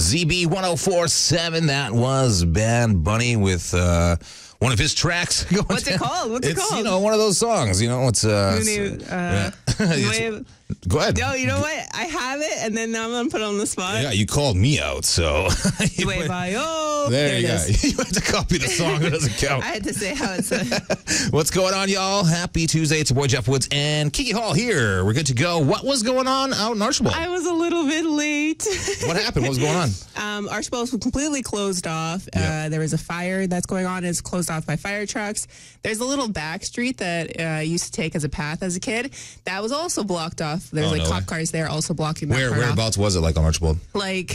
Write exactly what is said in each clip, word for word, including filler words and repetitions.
Z B one oh four point seven. That was Bad Bunny with uh, one of his tracks. What's it called? What's it's, it called? You know, one of those songs. You know, it's uh, It's, uh it's, go ahead. No, you know what? I have it, and then now I'm gonna put it on the spot. Yeah, you called me out, so. Nueva. There there you it go. is. You had to copy the song. It doesn't count. I had to say how it's. A- What's going on, y'all? Happy Tuesday. It's your boy Jeff Woods and Kiki Hall here. We're good to go. What was going on out in Archibald? I was a little bit late. What happened? What was going on? Um, Archibald was completely closed off. Yeah. Uh, there was a fire that's going on. It's closed off by fire trucks. There's a little back street that uh, I used to take as a path as a kid. That was also blocked off. There's Oh, like no cop way. cars there also blocking that Where part off. Whereabouts was it, like on Archibald? Like,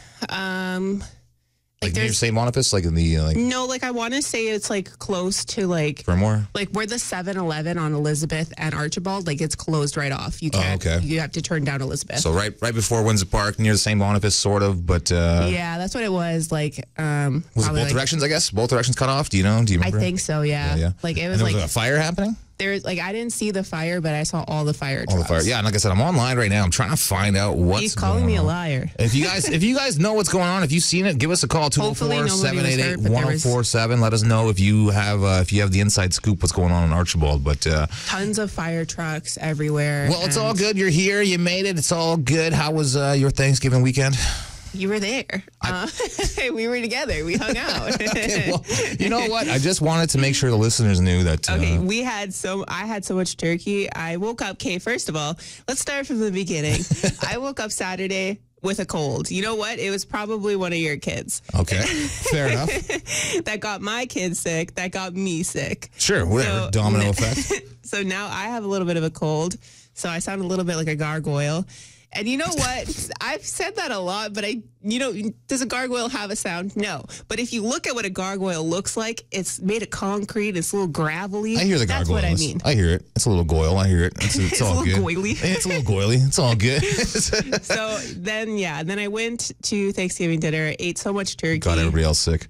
um... Like, Like near there's Saint Boniface? Like in the, uh, like, no, like I want to say it's like close to like Fermor? like where the seven eleven on Elizabeth and Archibald, like it's closed right off. You can't. okay. You have to turn down Elizabeth. So right right before Windsor Park, near the Saint Boniface, sort of, but... Uh, yeah, that's what it was. Like, um, was it probably, both like- directions, I guess? Both directions cut off? Do you know? Do you I remember? think so. Yeah. Yeah, yeah. Like it And was there like was a fire happening? there's like I didn't see the fire, but I saw all the fire trucks. All the fire. Yeah, and like I said, I'm online right now. I'm trying to find out what's He's calling going me a on. liar. If you guys if you guys know what's going on, if you've seen it, give us a call, two oh Hopefully four, nobody seven was eight eight, hurt, but one there oh four seven. Let us know if you have uh, if you have the inside scoop what's going on in Archibald. But uh, Tons of fire trucks everywhere. well, it's and all good. You're here. You made it. It's all good. How was uh, your Thanksgiving weekend? You were there. Uh, we were together. We hung out. Okay, well, you know what? I just wanted to make sure the listeners knew that. Uh, Okay, we had so I had so much turkey. I woke up. Okay, first of all, let's start from the beginning. I woke up Saturday with a cold. You know what? It was probably one of your kids Okay, fair enough. that got my kids sick. That got me sick. Sure, whatever. So- Domino effect. So now I have a little bit of a cold. So I sound a little bit like a gargoyle. And you know what? I've said that a lot, but I, you know, does a gargoyle have a sound? No. But if you look at what a gargoyle looks like, it's made of concrete. It's a little gravelly. I hear the That's gargoyle. what I mean. I hear it. It's a little goyle. I hear it. It's, it's, It's a all little good. goily. Yeah, it's a little goily. It's all good. So then, yeah, then I went to Thanksgiving dinner, ate so much turkey. Got everybody else sick.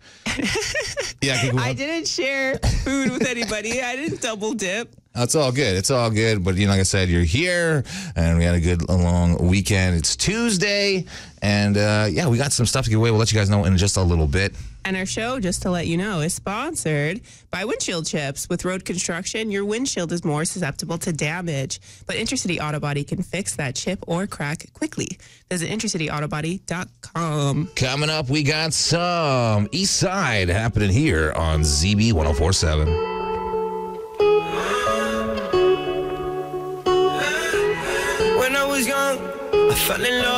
Yeah, I, I didn't share food with anybody. I didn't double dip. It's all good. It's all good. But, you know, like I said, you're here, and we had a good long weekend. It's Tuesday, and, uh, yeah, we got some stuff to give away. We'll let you guys know in just a little bit. And our show, just to let you know, is sponsored by Windshield Chips. With road construction, your windshield is more susceptible to damage. But Intercity Auto Body can fix that chip or crack quickly. Visit intercity auto body dot com. Coming up, we got some East Side happening here on Z B one oh four point seven. When I was young, I fell in love.